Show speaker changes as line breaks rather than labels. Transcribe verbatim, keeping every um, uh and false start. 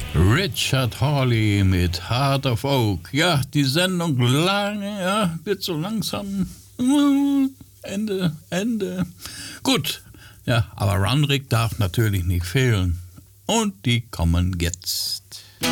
Richard Hawley mit Heart of Oak. Ja, die Sendung lange, ja, wird so langsam. Ende, Ende. Gut, ja, aber Runrig darf natürlich nicht fehlen. Und die kommen jetzt.